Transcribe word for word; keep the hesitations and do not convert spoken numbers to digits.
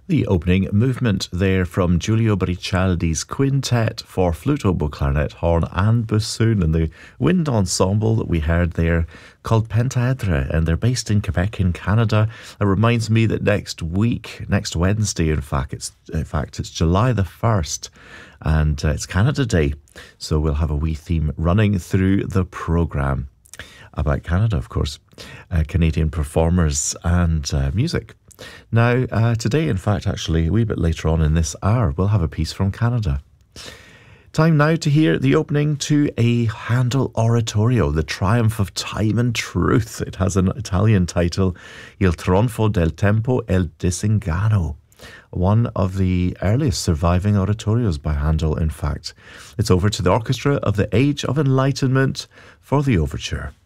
The opening movement there from Giulio Baricaldi's quintet for flute, oboe, clarinet, horn and bassoon, and the wind ensemble that we heard there called Pentaedra, and they're based in Quebec in Canada. It reminds me that next week, next Wednesday in fact, it's in fact it's July the first, and uh, it's Canada Day, so we'll have a wee theme running through the programme about Canada, of course, uh, Canadian performers and uh, music. Now, uh, today, in fact, actually, a wee bit later on in this hour, we'll have a piece from Canada. Time now to hear the opening to a Handel oratorio, The Triumph of Time and Truth. It has an Italian title, Il Trionfo del Tempo e il Disingano, one of the earliest surviving oratorios by Handel, in fact. It's over to the orchestra of the Age of Enlightenment for the overture.